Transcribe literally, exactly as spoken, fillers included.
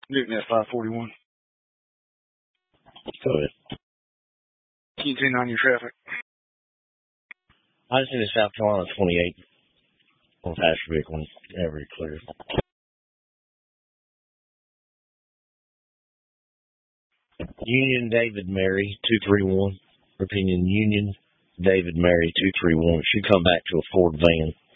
Newton at five forty-one. Go ahead. Q ten on your traffic. I just need a South Carolina twenty-eight on passenger vehicle whenever it clears. Union David Mary two three one. Opinion Union David Mary two three one. Should come back to a Ford van.